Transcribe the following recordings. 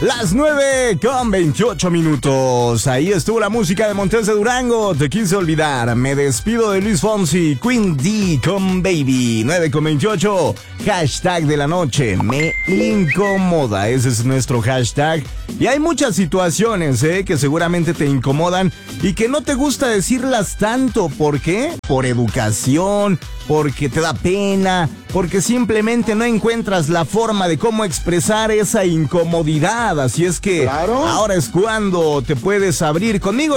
Las 9:28. Ahí estuvo la música de Montes de Durango. Te quise olvidar. Me despido de Luis Fonsi. Queen D con Baby. 9:28. Hashtag de la noche. Me incomoda. Ese es nuestro hashtag. Y hay muchas situaciones que seguramente te incomodan y que no te gusta decirlas tanto. ¿Por qué? Por educación, porque te da pena, porque simplemente no encuentras la forma de cómo expresar esa incomodidad. Así es que ¿claro? Ahora es cuando te puedes abrir conmigo.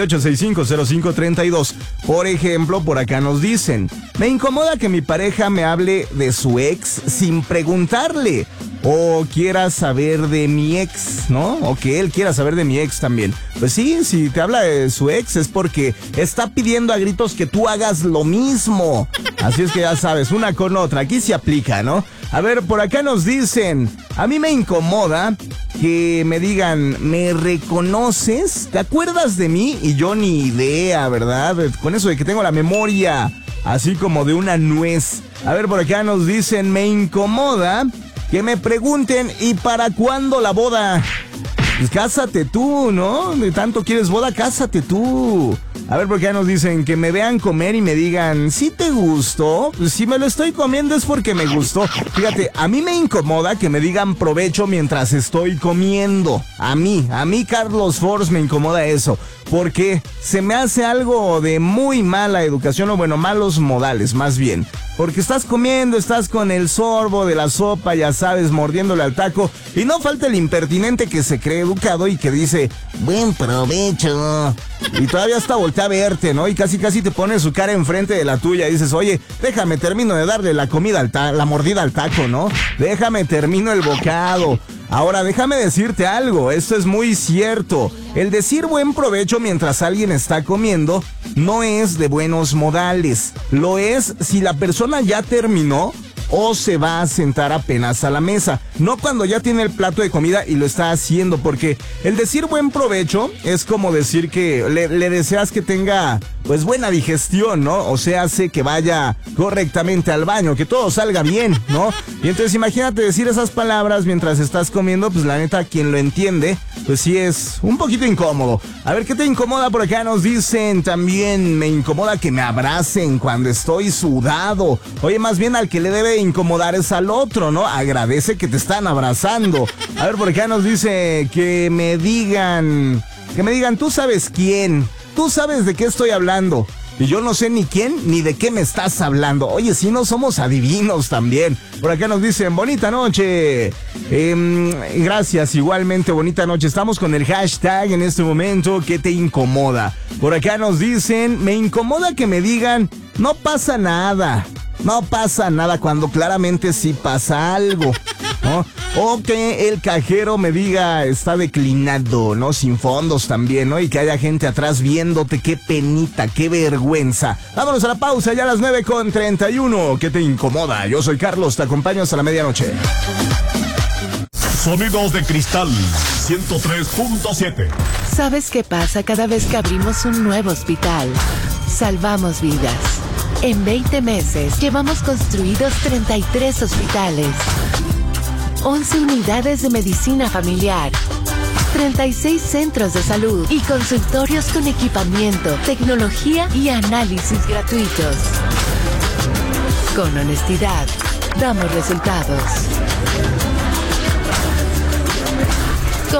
58650532. Por ejemplo, por acá nos dicen: me incomoda que mi pareja me hable de su ex sin preguntarle, o quiera saber de mi ex, ¿no? O que él quiera saber de mi ex también. Pues sí, si te habla de su ex es porque está pidiendo a gritos que tú hagas lo mismo. Así es que ya sabes, una con otra, aquí se aplica, ¿no? A ver, por acá nos dicen: a mí me incomoda que me digan, ¿me reconoces? ¿Te acuerdas de mí? Y yo ni idea, ¿verdad? Con eso de que tengo la memoria así como de una nuez. A ver, por acá nos dicen: me incomoda que me pregunten, ¿y para cuándo la boda? Pues cásate tú, ¿no? De tanto quieres boda, cásate tú. A ver, porque ya nos dicen que me vean comer y me digan, ¿sí te gustó? Pues si me lo estoy comiendo es porque me gustó. Fíjate, a mí me incomoda que me digan provecho mientras estoy comiendo. A mí, Carlos Force, me incomoda eso. Porque se me hace algo de muy mala educación, o bueno, malos modales, más bien. Porque estás comiendo, estás con el sorbo de la sopa, ya sabes, mordiéndole al taco, y no falta el impertinente que se cree educado y que dice, buen provecho. Y todavía hasta voltea a verte, ¿no? Y casi te pone su cara enfrente de la tuya y dices, oye, déjame termino de darle la comida la mordida al taco, ¿no? Déjame termino el bocado. Ahora, déjame decirte algo, esto es muy cierto. El decir buen provecho mientras alguien está comiendo no es de buenos modales. Lo es si la persona ya terminó o se va a sentar apenas a la mesa. No cuando ya tiene el plato de comida y lo está haciendo, porque el decir buen provecho es como decir que le deseas que tenga pues buena digestión, ¿no? O sea, hace que vaya correctamente al baño, que todo salga bien, ¿no? Y entonces imagínate decir esas palabras mientras estás comiendo, pues la neta, quien lo entiende, pues sí es un poquito incómodo. A ver, ¿qué te incomoda? Por acá nos dicen también, me incomoda que me abracen cuando estoy sudado. Oye, más bien al que le debe incomodar es al otro, ¿no? Agradece que te están abrazando. A ver, por acá nos dice que me digan, tú sabes quién. Tú sabes de qué estoy hablando. Y yo no sé ni quién ni de qué me estás hablando. Oye, si no somos adivinos también. Por acá nos dicen, bonita noche. Gracias, igualmente, bonita noche. Estamos con el hashtag en este momento, ¿qué te incomoda? Por acá nos dicen, me incomoda que me digan, no pasa nada. No pasa nada cuando claramente sí pasa algo, ¿no? O que el cajero me diga, está declinado, ¿no? Sin fondos también, ¿no? Y que haya gente atrás viéndote, qué penita, qué vergüenza. Vámonos a la pausa, ya a las 9:31. ¿Qué te incomoda? Yo soy Carlos, te acompaño hasta la medianoche. Sonidos de Cristal 103.7. ¿Sabes qué pasa cada vez que abrimos un nuevo hospital? Salvamos vidas. En 20 meses llevamos construidos 33 hospitales, 11 unidades de medicina familiar, 36 centros de salud y consultorios con equipamiento, tecnología y análisis gratuitos. Con honestidad, damos resultados.